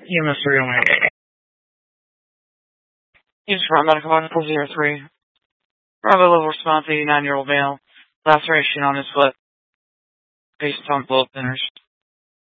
EMS 308. Use front medical box 403. Bravo level response, 89-year-old male. Laceration on his foot. Based on bullet thinners.